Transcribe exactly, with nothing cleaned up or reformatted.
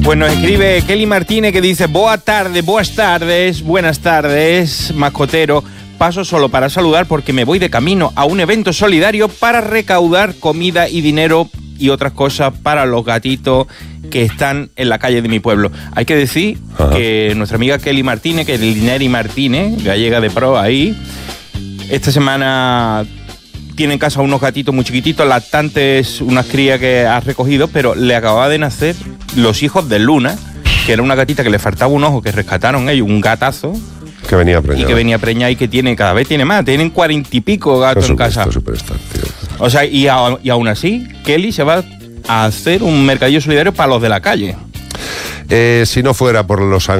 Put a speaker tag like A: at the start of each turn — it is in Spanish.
A: Pues nos escribe Kelly Martínez que dice: Boa tarde, buenas tardes, buenas tardes, mascotero. Paso solo para saludar porque me voy de camino a un evento solidario para recaudar comida y dinero y otras cosas para los gatitos que están en la calle de mi pueblo. Hay que decir Ajá. que nuestra amiga Kelly Martínez, que es Lineri Martínez, gallega de pro ahí, esta semana tiene en casa unos gatitos muy chiquititos, lactantes, unas crías que ha recogido, pero le acababa de nacer los hijos de Luna, que era una gatita que le faltaba un ojo, que rescataron ellos, un gatazo.
B: Que venía preñada.
A: Y que venía preñada y que tiene, cada vez tiene más, tienen cuarenta y pico gatos en casa.
B: Superstar, tío.
A: O sea, y, a, y aún así, Kelly se va a hacer un mercadillo solidario para los de la calle.
B: Eh, si no fuera por los